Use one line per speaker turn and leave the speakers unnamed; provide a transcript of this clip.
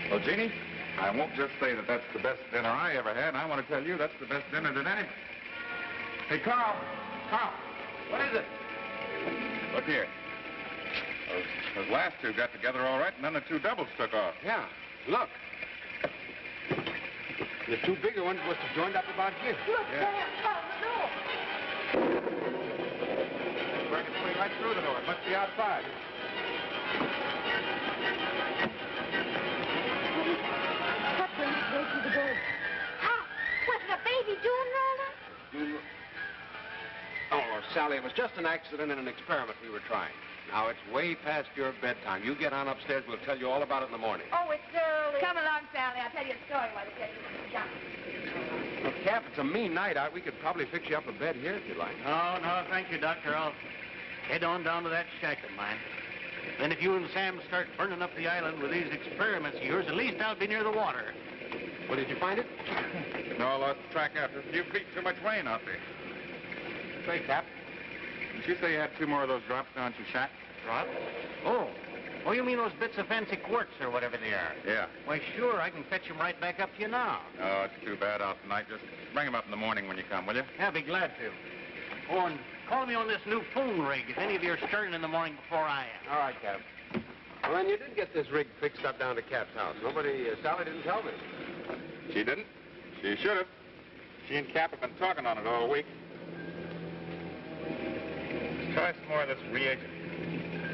Well, Jeannie, I won't just say that that's the best dinner I ever had. I want to tell you that's the best dinner that any... Hey, Carl! Carl! What is it? Look here. Those last two got together all right, and then the two doubles took off.
Yeah, look. The two bigger ones must have joined up about here.
Look,
Yeah.
Carl, the door.
Breaking its way right through the door. It must be outside.
What brings it right through the door? How? Was it a baby doing all that?
Oh, Sally, it was just an accident and an experiment we were trying. Now, it's way past your bedtime. You get on upstairs. We'll tell you all about it in the morning.
Oh, it's early. Come along, Sally. I'll tell you a story while they get you some junk.
Look, Cap, it's a mean night out. We could probably fix you up a bed here if you'd like.
No, thank you, Doctor. I'll head on down to that shack of mine. Then if you and Sam start burning up the island with these experiments of yours, at least I'll be near the water.
Well, did you find it?
No, I lost track after a few feet. Too much rain out there.
Say, Cap.
Did you say you had two more of those drops down at your shack?
Drops? Oh, you mean those bits of fancy quartz or whatever they are?
Yeah.
Why, sure, I can fetch them right back up to you now.
Oh, it's too bad out tonight. Just bring them up in the morning when you come, will you?
Yeah, I'll be glad to. Oh, and call me on this new phone rig if any of you are starting in the morning before I am.
All right, Cap. Well, then you did get this rig fixed up down to Cap's house. Sally didn't tell me.
She didn't? She should have. She and Cap have been talking on it all week. Let's try some more of this reagent.